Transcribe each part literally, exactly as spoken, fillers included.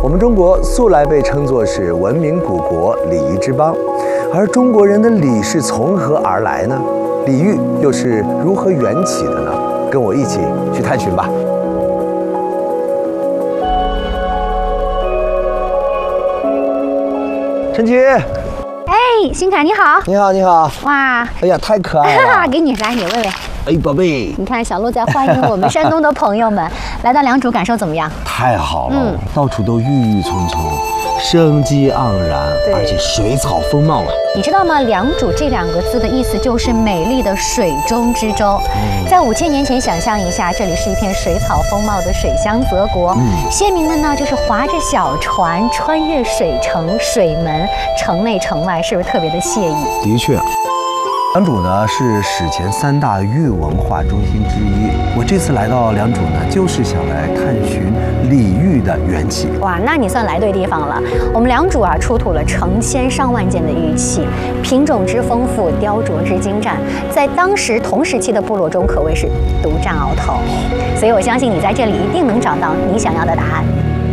我们中国素来被称作是文明古国、礼仪之邦，而中国人的礼是从何而来呢？礼遇又是如何缘起的呢？跟我一起去探寻吧。陈琦， 哎，新凯你好， 你好，你好， 哇， 哎呀，太可爱了， 给你来，你喂喂。 哎，宝贝， 你看小鹿在欢迎我们山东的朋友们来到良渚，感受怎么样？ 太好了， 嗯， 到处都郁郁葱葱，生机盎然，而且水草丰茂啊。 你知道吗？良渚这两个字的意思就是美丽的水中之洲。嗯、在五千年前，想象一下，这里是一片水草丰茂的水乡泽国。嗯，先民们呢，就是划着小船穿越水城、水门，城内城外，是不是特别的惬意？ 的确。良渚呢是史前三大玉文化中心之一。我这次来到良渚呢，就是想来探寻礼遇的缘起。 哇，那你算来对地方了。我们良渚啊，出土了成千上万件的玉器，品种之丰富，雕琢之精湛，在当时同时期的部落中可谓是独占鳌头。所以我相信你在这里一定能找到你想要的答案。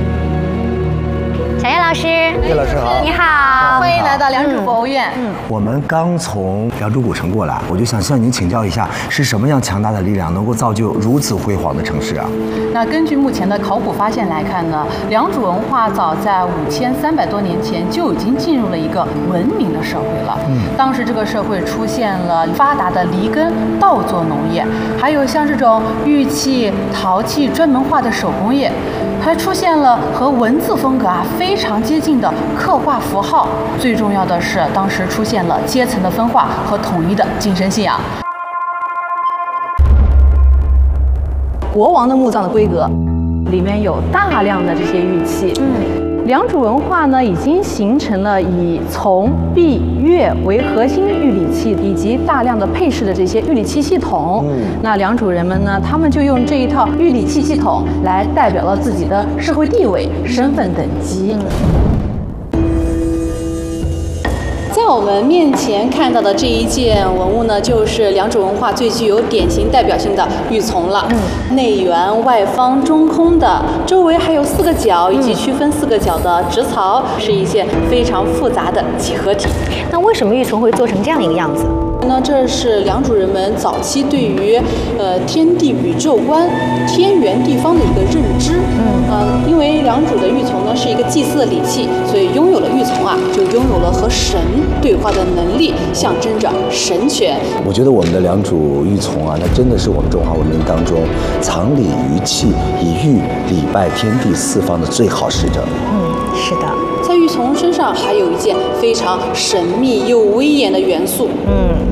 小叶老师， 叶老师好， 你好， 欢迎来到良渚博物院。 嗯，我们刚从良渚古城过来，我就想向您请教一下，是什么样强大的力量能够造就如此辉煌的城市啊？ 那根据目前的考古发现来看呢，良渚文化早在五千三百多年前就已经进入了一个文明的社会了。嗯，当时这个社会出现了发达的犁耕、稻作农业，还有像这种玉器、陶器专门化的手工业。还出现了和文字风格啊非常接近的刻画符号，最重要的是，当时出现了阶层的分化和统一的精神信仰。 国王的墓葬的规格里面有大量的这些玉器。嗯。良渚文化呢，已经形成了以琮、璧、钺为核心玉礼器，以及大量的配饰的这些玉礼器系统。嗯，那良渚人们呢，他们就用这一套玉礼器系统来代表了自己的社会地位、身份等级。嗯，在我们面前看到的这一件文物呢，就是良渚文化最具有典型代表性的玉琮了。嗯，内圆、外方、中空的，周围还有四个角，以及区分四个角的直槽，是一件非常复杂的几何体。 那为什么玉琮会做成这样一个样子？ 那这是良渚人们早期对于呃天地宇宙观、天圆地方的一个认知。嗯，呃，因为良渚的玉琮呢是一个祭祀的礼器，所以拥有了玉琮啊，就拥有了和神对话的能力，象征着神权。 我觉得我们的良渚玉琮啊，那真的是我们中华文明当中藏礼于器，以玉礼拜天地四方的最好使者。 嗯，是的。 在玉琮身上还有一件非常神秘又威严的元素。嗯。